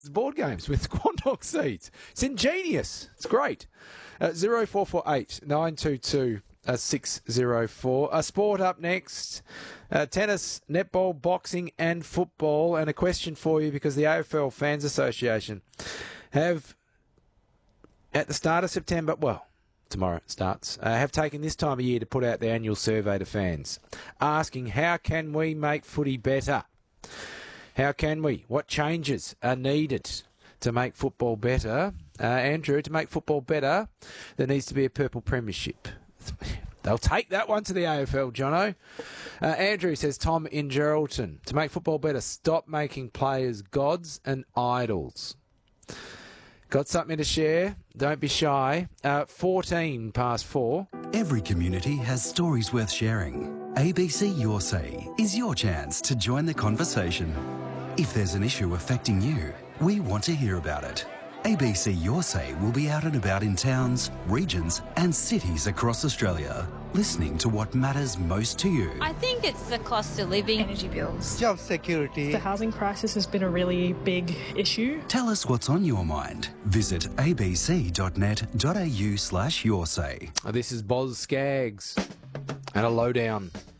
board games with Quandong seeds. It's ingenious. It's great. 0448 922 604. Sport up next. Tennis, netball, boxing and football. And a question for you because the AFL Fans Association have, at the start of September, well, tomorrow it starts, have taken this time of year to put out their annual survey to fans, asking how can we make footy better? How can we? What changes are needed to make football better? Andrew, to make football better, there needs to be a purple premiership. They'll take that one to the AFL, Jono. Andrew says, Tom in Geraldton, to make football better, stop making players gods and idols. Got something to share? Don't be shy. 14 past 4. Every community has stories worth sharing. ABC Your Say is your chance to join the conversation. If there's an issue affecting you, we want to hear about it. ABC Your Say will be out and about in towns, regions and cities across Australia, listening to what matters most to you. I think it's the cost of living. Energy bills. Job security. The housing crisis has been a really big issue. Tell us what's on your mind. Visit abc.net.au/yoursay. This is Boz Skaggs and a lowdown.